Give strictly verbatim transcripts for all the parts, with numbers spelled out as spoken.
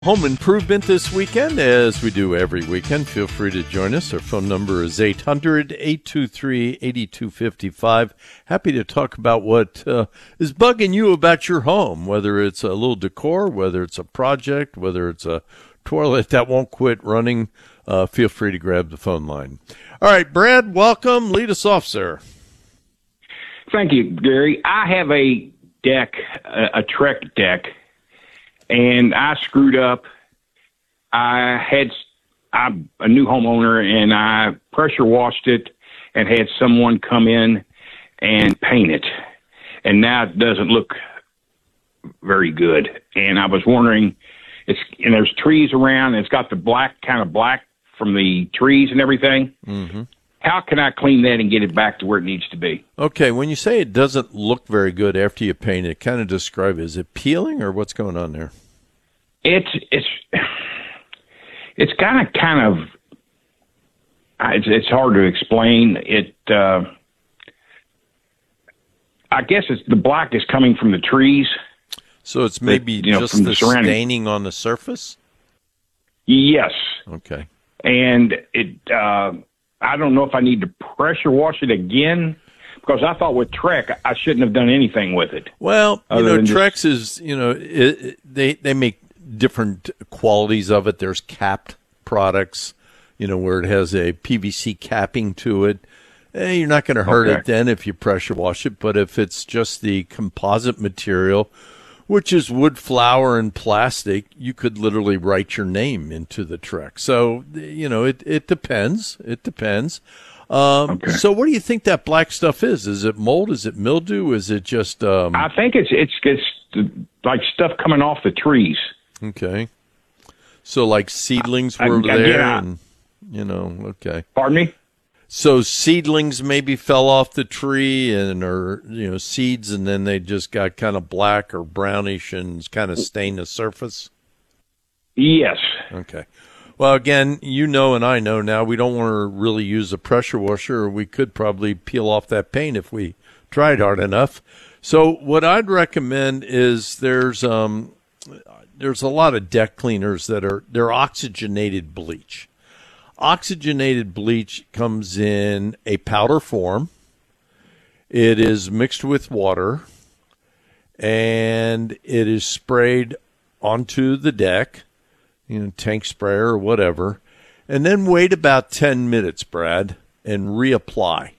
Home improvement this weekend, as we do every weekend. Feel free to join us. Our phone number is eight hundred, eight two three, eight two five five. Happy to talk about what uh, is bugging you about your home, whether it's a little decor, whether it's a project, whether it's a toilet that won't quit running. Uh, feel free to grab the phone line. All right, Brad, welcome. Lead us off, sir. Thank you, Gary. I have a deck, a, a Trek deck, and I screwed up. I had I'm a new homeowner, and I pressure washed it and had someone come in and paint it. And now it doesn't look very good. And I was wondering, it's and there's trees around, and it's got the black, kind of black from the trees and everything. Mm-hmm. How can I clean that and get it back to where it needs to be? Okay, when you say it doesn't look very good after you paint it, kind of describe it. Is it peeling or what's going on there? It's it's it's kind of kind of it's, it's hard to explain. It uh, I guess it's the black is coming from the trees. So it's maybe that, you know, just from the, the surrounding staining on the surface? Yes. Okay. And it uh, I don't know if I need to pressure wash it again, because I thought with Trek I shouldn't have done anything with it. Well, you know, Trex just... is, you know, it, it, they they make different qualities of it. There's capped products, you know, where it has a P V C capping to it. Eh, you're not going to hurt okay. it then if you pressure wash it. But if it's just the composite material, which is wood, flour, and plastic, you could literally write your name into the Trex. So, you know, it, it depends. It depends. Um, okay. So what do you think that black stuff is? Is it mold? Is it mildew? Is it just... Um... I think it's, it's, it's like stuff coming off the trees. Okay. So like seedlings were I, I, there I, and, you know, okay. Pardon me? So seedlings maybe fell off the tree and, or, you know, seeds, and then they just got kind of black or brownish and kind of stained the surface? Yes. Okay. Well, again, you know and I know now we don't want to really use a pressure washer, or we could probably peel off that paint if we tried hard enough. So what I'd recommend is there's um there's a lot of deck cleaners that are they're oxygenated bleach. Oxygenated bleach comes in a powder form. It is mixed with water, and it is sprayed onto the deck, you know, tank sprayer or whatever, and then wait about ten minutes, Brad, and reapply.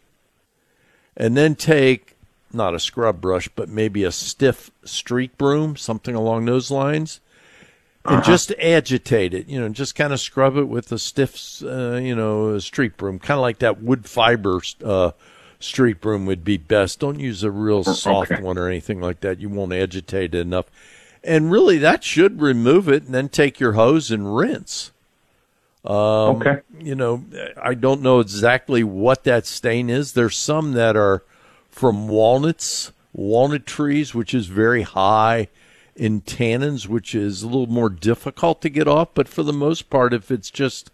And then take, not a scrub brush, but maybe a stiff street broom, something along those lines, and uh-huh. just agitate it, you know, just kind of scrub it with a stiff, uh, you know, street broom, kind of like that wood fiber uh, street broom would be best. Don't use a real soft okay. one or anything like that. You won't agitate it enough. And really, that should remove it, and then take your hose and rinse. Um, okay. You know, I don't know exactly what that stain is. There's some that are from walnuts, walnut trees, which is very high in tannins, which is a little more difficult to get off. But for the most part, if it's just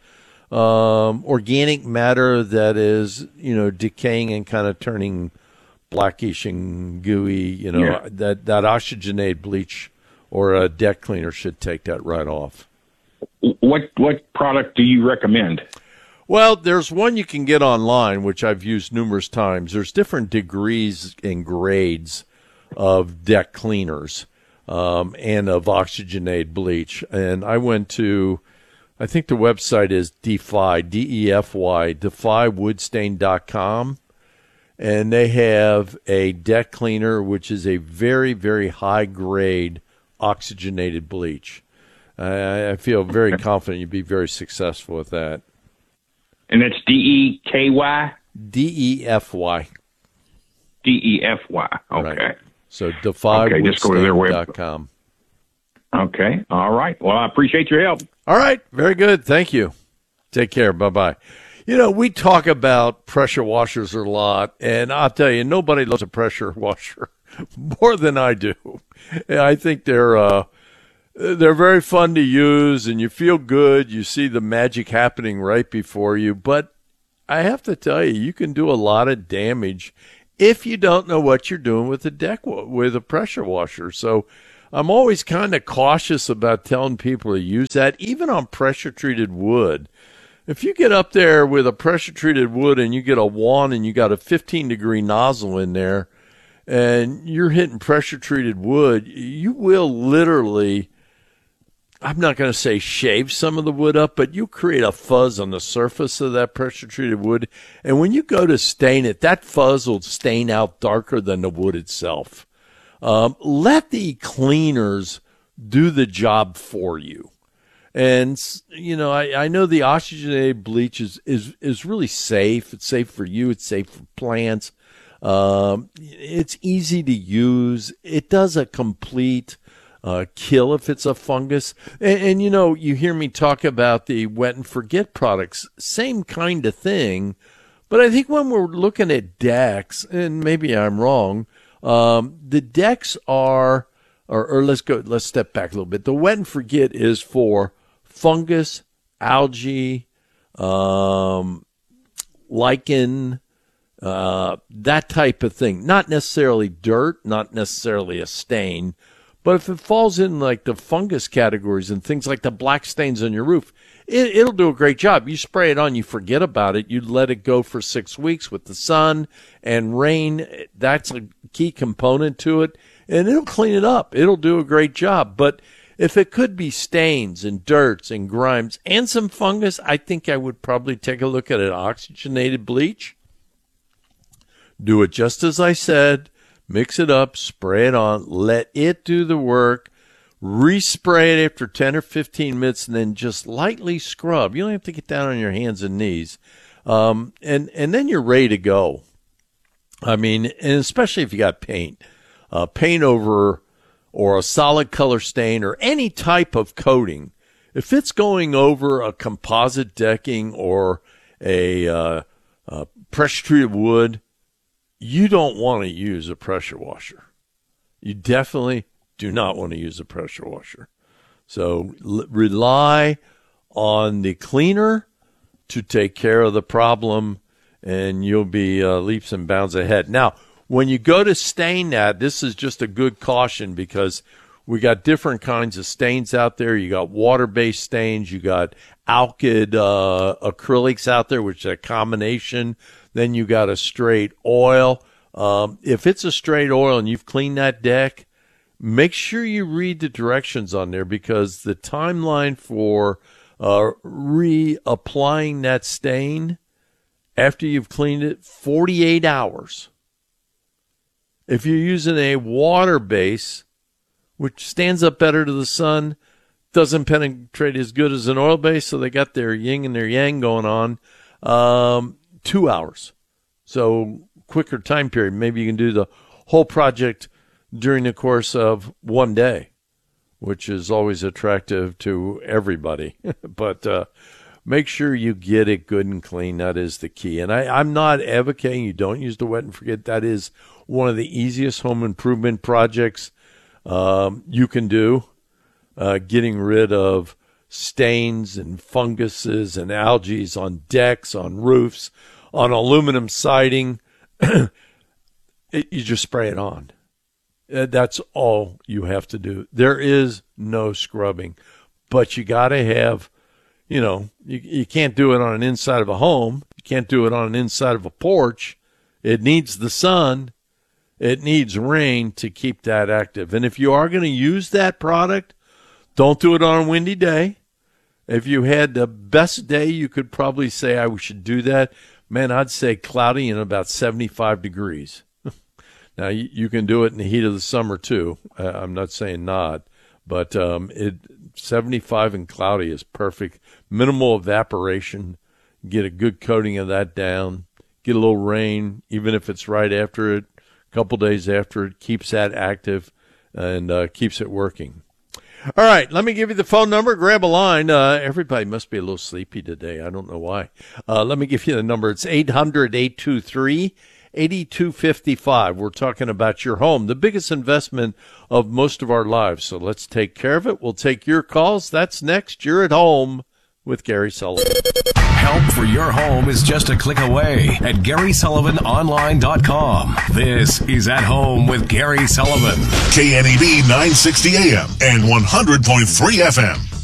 um, organic matter that is, you know, decaying and kind of turning blackish and gooey, you know, yeah. that, that oxygenated bleach or a deck cleaner should take that right off. What what product do you recommend? Well, there's one you can get online, which I've used numerous times. There's different degrees and grades of deck cleaners um, and of oxygenated bleach. And I went to, I think the website is Defy, D E F Y, defy woodstain dot com. And they have a deck cleaner, which is a very, very high grade oxygenated bleach. I, I feel very confident you'd be very successful with that. And that's D E K Y? D E F Y. D E F Y. Okay. Right. So defy woodstain dot com. Okay. All right. Well, I appreciate your help. All right. Very good. Thank you. Take care. Bye-bye. You know, we talk about pressure washers a lot, and I'll tell you, nobody loves a pressure washer more than I do. I think they're uh, they're very fun to use, and you feel good. You see the magic happening right before you. But I have to tell you, you can do a lot of damage if you don't know what you're doing with a deck with a pressure washer. So I'm always kind of cautious about telling people to use that, even on pressure-treated wood. If you get up there with a pressure-treated wood and you get a wand and you got a fifteen-degree nozzle in there and you're hitting pressure-treated wood, you will literally, I'm not going to say shave some of the wood up, but you create a fuzz on the surface of that pressure-treated wood. And when you go to stain it, that fuzz will stain out darker than the wood itself. Um, let the cleaners do the job for you. And, you know, I, I know the oxygenated bleach is, is, is really safe. It's safe for you. It's safe for plants. Um, it's easy to use. It does a complete uh, kill if it's a fungus. And, and, you know, you hear me talk about the wet and forget products. Same kind of thing. But I think when we're looking at decks, and maybe I'm wrong, um, the decks are, or, or let's go, let's step back a little bit. The wet and forget is for fungus, algae, um, lichen, uh, that type of thing. Not necessarily dirt, not necessarily a stain, but if it falls in like the fungus categories and things like the black stains on your roof, it, it'll do a great job. You spray it on, you forget about it, you let it go for six weeks with the sun and rain. That's a key component to it, and it'll clean it up. It'll do a great job. But if it could be stains and dirts and grimes and some fungus, I think I would probably take a look at an oxygenated bleach. Do it just as I said. Mix it up, spray it on, let it do the work, respray it after ten or fifteen minutes, and then just lightly scrub. You don't have to get down on your hands and knees. Um, and, and then you're ready to go. I mean, and especially if you got paint. Uh, paint over or a solid color stain or any type of coating, if it's going over a composite decking or a, uh, a pressure-treated wood, you don't want to use a pressure washer. You definitely do not want to use a pressure washer. So l- rely on the cleaner to take care of the problem, and you'll be uh, leaps and bounds ahead. Now, when you go to stain that, this is just a good caution because we got different kinds of stains out there. You got water-based stains. You got alkyd uh, acrylics out there, which is a combination. Then you got a straight oil. Um, if it's a straight oil and you've cleaned that deck, make sure you read the directions on there because the timeline for uh, reapplying that stain after you've cleaned it, forty-eight hours. If you're using a water base, which stands up better to the sun, doesn't penetrate as good as an oil base, so they got their yin and their yang going on, um, two hours. So quicker time period. Maybe you can do the whole project during the course of one day, which is always attractive to everybody. But uh, make sure you get it good and clean. That is the key. And I, I'm not advocating you don't use the wet and forget. That is one of the easiest home improvement projects um, you can do, uh, getting rid of stains and funguses and algae on decks, on roofs, on aluminum siding. it, you just spray it on. That's all you have to do. There is no scrubbing, but you got to have, you know, you, you can't do it on an inside of a home. You can't do it on an inside of a porch. It needs the sun. It needs rain to keep that active. And if you are going to use that product, don't do it on a windy day. If you had the best day, you could probably say I should do that. Man, I'd say cloudy and about seventy-five degrees. Now, you, you can do it in the heat of the summer, too. Uh, I'm not saying not. But um, it seventy-five and cloudy is perfect. Minimal evaporation. Get a good coating of that down. Get a little rain, even if it's right after it. A couple days after it, keeps that active and uh, keeps it working. All right, let me give you the phone number. Grab a line. Uh, everybody must be a little sleepy today. I don't know why. Uh, let me give you the number. It's eight hundred, eight two three, eight two five five. We're talking about your home, the biggest investment of most of our lives. So let's take care of it. We'll take your calls. That's next. You're at home with Gary Sullivan. Help for your home is just a click away at Gary Sullivan Online dot com. This is At Home with Gary Sullivan. K N E B nine sixty A M and one hundred point three F M.